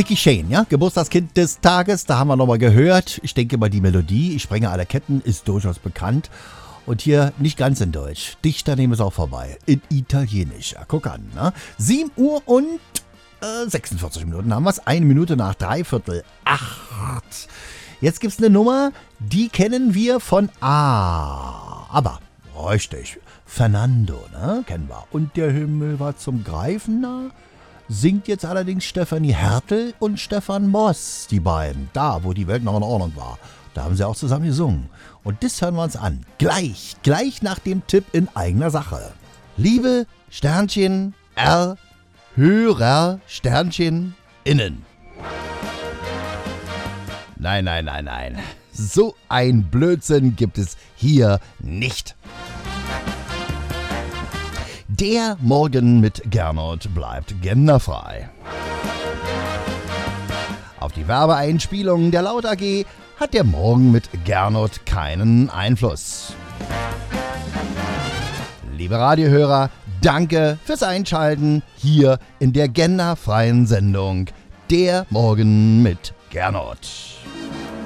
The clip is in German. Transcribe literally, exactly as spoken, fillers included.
Vicky Shane, ja, Geburtstagskind des Tages, da haben wir nochmal gehört. Ich denke mal, die Melodie, ich sprenge alle Ketten, ist durchaus bekannt. Und hier nicht ganz in Deutsch. Dichter nehmen es auch vorbei. In Italienisch. Ja, guck an, ne? sieben Uhr und äh, sechsundvierzig Minuten haben wir es. Eine Minute nach dreiviertel acht. Jetzt gibt es eine Nummer, die kennen wir von A. Aber, richtig, Fernando, ne? Kennen wir. Und der Himmel war zum Greifen nah. Singt jetzt allerdings Stefanie Hertel und Stefan Moss, die beiden. Da, wo die Welt noch in Ordnung war. Da haben sie auch zusammen gesungen. Und das hören wir uns an. Gleich, gleich nach dem Tipp in eigener Sache. Liebe Sternchen R, Hörer Sternchen innen. Nein, nein, nein, nein. So ein Blödsinn gibt es hier nicht. Der Morgen mit Gernot bleibt genderfrei. Auf die Werbeeinspielungen der Laut A G hat der Morgen mit Gernot keinen Einfluss. Liebe Radiohörer, danke fürs Einschalten hier in der genderfreien Sendung Der Morgen mit Gernot.